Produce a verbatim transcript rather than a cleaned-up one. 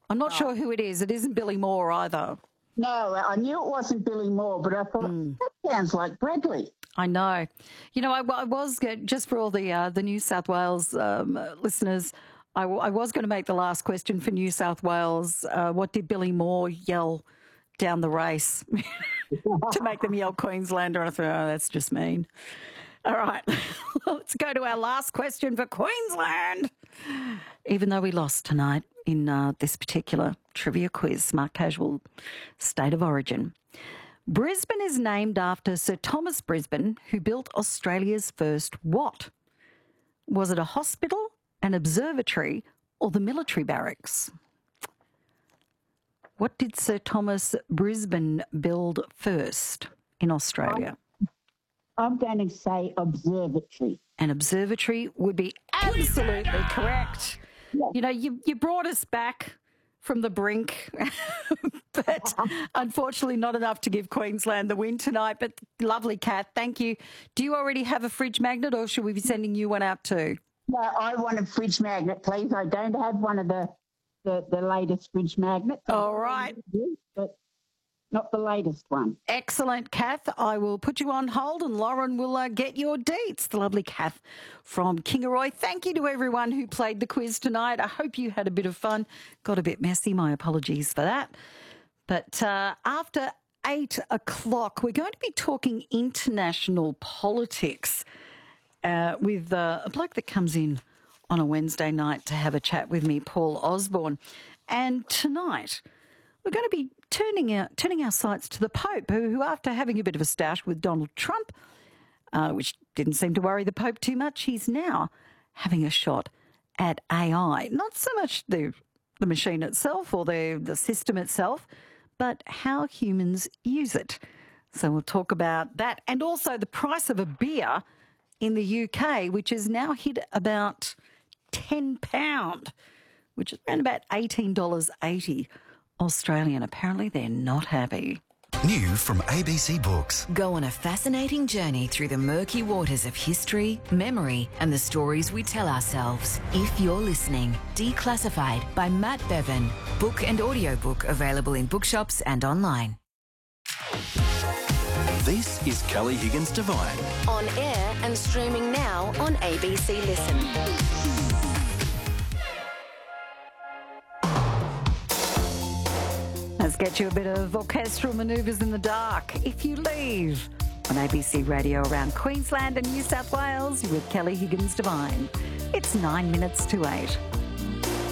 I'm not sure who it is. It isn't Billy Moore either. No, I knew it wasn't Billy Moore, but I thought, mm. that sounds like Bradley. I know. You know, I, I was, just for all the uh, the New South Wales um, listeners, I, I was going to make the last question for New South Wales. Uh, what did Billy Moore yell down the race to make them yell Queenslander? I thought, oh, that's just mean. All right, let's go to our last question for Queensland. Even though we lost tonight in uh, this particular trivia quiz, Smart Casual State of Origin. Brisbane is named after Sir Thomas Brisbane, who built Australia's first what? Was it a hospital, an observatory, or the military barracks? What did Sir Thomas Brisbane build first in Australia? I'm going to say observatory. An observatory would be absolutely correct. Yes. You know, you, you brought us back from the brink, but unfortunately not enough to give Queensland the win tonight. But lovely, Kath, thank you. Do you already have a fridge magnet, or should we be sending you one out too? No, I want a fridge magnet, please. I don't have one of the, the, the latest fridge magnets. All right. But not the latest one. Excellent, Kath. I will put you on hold and Lauren will uh, get your deets. The lovely Kath from Kingaroy. Thank you to everyone who played the quiz tonight. I hope you had a bit of fun. Got a bit messy. My apologies for that. But uh, after eight o'clock, we're going to be talking international politics uh, with uh, a bloke that comes in on a Wednesday night to have a chat with me, Paul Osborne. And tonight, we're going to be turning our, turning our sights to the Pope, who, who after having a bit of a stoush with Donald Trump, uh, which didn't seem to worry the Pope too much, he's now having a shot at A I. Not so much the, the machine itself or the, the system itself, but how humans use it. So we'll talk about that, and also the price of a beer in the U K, which has now hit about ten pounds, which is around about eighteen dollars eighty Australian. Apparently they're not happy. New from A B C Books. Go on a fascinating journey through the murky waters of history, memory, and the stories we tell ourselves. If you're listening, Declassified by Matt Bevan. Book and audiobook available in bookshops and online. This is Kelly Higgins Divine. On air and streaming now on A B C Listen. Let's get you a bit of orchestral manoeuvres in the dark. If You Leave on A B C Radio around Queensland and New South Wales with Kelly Higgins Divine. It's nine minutes to eight.